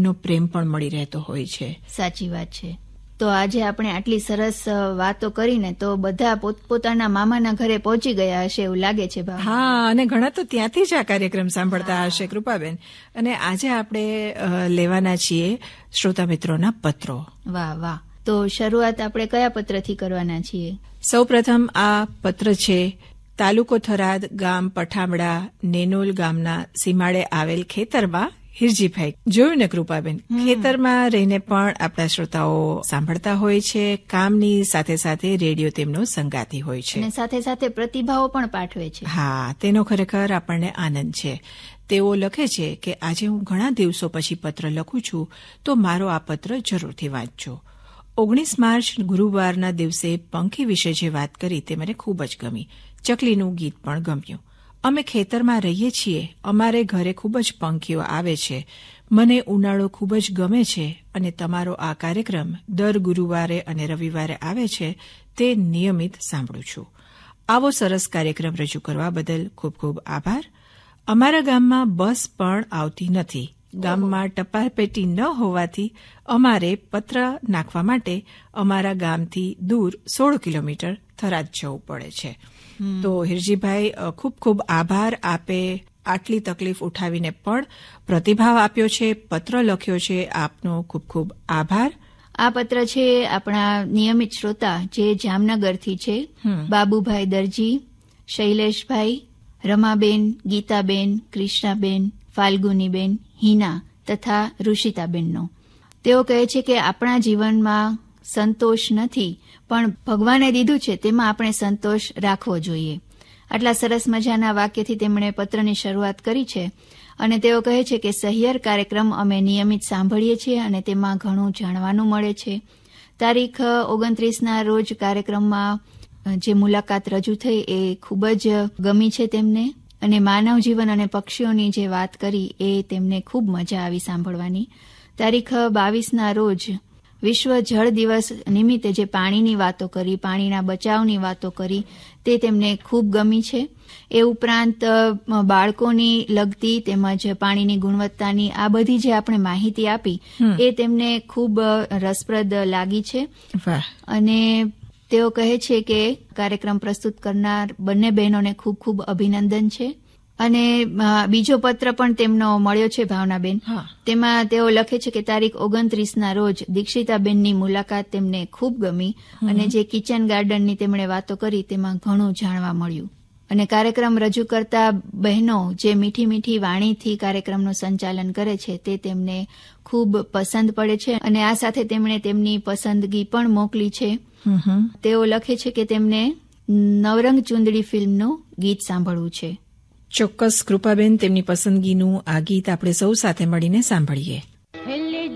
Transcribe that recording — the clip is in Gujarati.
એનો પ્રેમ પણ મળી રહેતો હોય છે. સાચી વાત છે. તો આજે આપણે આટલી સરસ વાતો કરીને તો બધા પોતપોતાના મામાના ઘરે પહોંચી ગયા હશે એવું લાગે છે. હા, અને ઘણા તો ત્યાંથી જ આ કાર્યક્રમ સાંભળતા હશે કૃપાબેન. અને આજે આપણે લેવાના છીએ શ્રોતા મિત્રોના પત્રો. વાહ વાહ. તો શરૂઆત આપણે કયા પત્રથી કરવાના છીએ? સૌપ્રથમ આ પત્ર છે તાલુકો થરાદ, ગામ પઠામડા, નેનોલ ગામના સીમાડે આવેલ ખેતરમાં હિરજીભાઈ. જોયું ને કૃપાબેન, ખેતરમાં રહીને પણ આપણા શ્રોતાઓ સાંભળતા હોય છે. કામની સાથે સાથે રેડિયો તેમનો સંગાતી હોય છે અને સાથે સાથે પ્રતિભાવો પણ પાઠવે છે. હા, તેનો ખરેખર આપણને આનંદ છે. તેઓ લખે છે કે આજે હું ઘણા દિવસો પછી પત્ર લખું છું, તો મારો આ પત્ર જરૂરથી વાંચજો. 19 માર્ચ ગુરુવારના દિવસે પંખી વિશે જે વાત કરી તે મને ખૂબ જ ગમી. ચકલીનું ગીત પણ ગમ્યું. અમે ખેતરમાં રહીએ છીએ. અમારે ઘરે ખૂબ જ પંખીઓ આવે છે. મને ઉનાળો ખૂબ જ ગમે છે અને તમારો આ કાર્યક્રમ દર ગુરુવારે અને રવિવારે આવે છે તે નિયમિત સાંભળું છું. આવો સરસ કાર્યક્રમ રજૂ કરવા બદલ ખૂબ ખૂબ આભાર. અમારા ગામમાં બસ પણ આવતી નથી. ગામમાં ટપાલ પેટી ન હોવાથી અમારે પત્ર નાખવા માટે અમારા ગામથી દૂર 16 કિલોમીટર થરાદ જવું પડે છે. તો હિરજીભાઈ, ખૂબ ખૂબ આભાર. આપે આટલી તકલીફ ઉઠાવીને પણ પ્રતિભાવ આપ્યો છે, પત્ર લખ્યો છે. આપનો ખૂબ ખૂબ આભાર. આ પત્ર છે આપણા નિયમિત શ્રોતા જે જામનગરથી છે, બાબુભાઈ દરજી, શૈલેષભાઈ, રમાબેન, ગીતાબેન, કૃષ્ણાબેન, ફાલ્ગુનીબેન, હિના તથા ઋષિતાબેનનો. તેઓ કહે છે કે આપણા જીવનમાં સંતોષ નથી, પણ ભગવાને દીધું છે તેમાં આપણે સંતોષ રાખવો જોઈએ. આટલા સરસ મજાના વાક્યથી તેમણે પત્રની શરૂઆત કરી છે અને તેઓ કહે છે કે સહિયર કાર્યક્રમ અમે નિયમિત સાંભળીએ છીએ અને તેમાં ઘણું જાણવાનું મળે છે. તારીખ 29ના રોજ કાર્યક્રમમાં જે મુલાકાત રજૂ થઈ એ ખૂબ જ ગમી છે તેમને, અને માનવ જીવન અને પક્ષીઓની જે વાત કરી એ તેમને ખૂબ મજા આવી સાંભળવાની. તારીખ 22ના રોજ વિશ્વ જળ દિવસ નિમિત્તે જે પાણીની વાતો કરી, પાણીના બચાવની વાતો કરી, તે તેમને ખૂબ ગમી છે. એ ઉપરાંત બાળકોની લગતી તેમજ પાણીની ગુણવત્તાની આ બધી જે આપણે માહિતી આપી એ તેમને ખૂબ રસપ્રદ લાગી છે. અને તેઓ કહે છે કે કાર્યક્રમ પ્રસ્તુત કરનાર બંને બહેનોને ખૂબ ખૂબ અભિનંદન છે. અને બીજો પત્ર પણ તેમનો મળ્યો છે ભાવનાબેન. તેમાં તેઓ લખે છે કે તારીખ 29ના રોજ દીક્ષિતાબેનની મુલાકાત તેમને ખૂબ ગમી અને જે કિચન ગાર્ડનની તેમણે વાતો કરી તેમાં ઘણું જાણવા મળ્યું. અને કાર્યક્રમ રજૂ કરતા બહેનો જે મીઠી મીઠી વાણીથી કાર્યક્રમનું સંચાલન કરે છે તે તેમને ખૂબ પસંદ પડે છે. અને આ સાથે તેમણે તેમની પસંદગી પણ મોકલી છે. તેઓ લખે છે કે તેમને નવરંગ ચુંદડી ફિલ્મનું ગીત સાંભળવું છે. ચોક્કસ કૃપાબેન, તેમની પસંદગીનું આ ગીત આપણે સૌ સાથે મળીને સાંભળીએ.